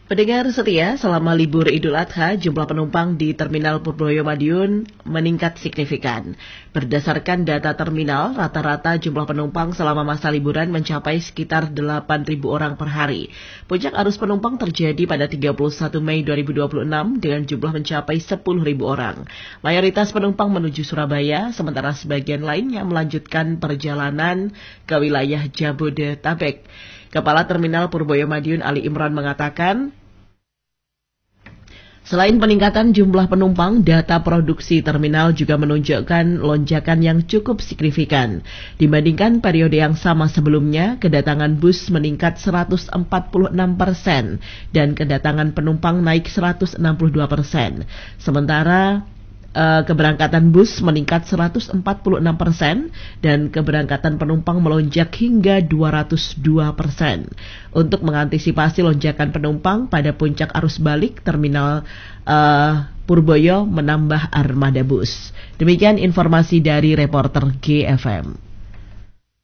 Pendengar setia, selama libur Idul Adha, jumlah penumpang di Terminal Purboyo Madiun meningkat signifikan. Berdasarkan data terminal, rata-rata jumlah penumpang selama masa liburan mencapai sekitar 8.000 orang per hari. Puncak arus penumpang terjadi pada 31 Mei 2026 dengan jumlah mencapai 10.000 orang. Mayoritas penumpang menuju Surabaya, sementara sebagian lainnya melanjutkan perjalanan ke wilayah Jabodetabek. Kepala Terminal Purboyo Madiun Ali Imran mengatakan, selain peningkatan jumlah penumpang, data produksi terminal juga menunjukkan lonjakan yang cukup signifikan. Dibandingkan periode yang sama sebelumnya, kedatangan bus meningkat 146% dan kedatangan penumpang naik 162%. Sementara keberangkatan bus meningkat 146% dan keberangkatan penumpang melonjak hingga 202%. Untuk mengantisipasi lonjakan penumpang pada puncak arus balik, Terminal Purboyo menambah armada bus. Demikian informasi dari reporter GFM.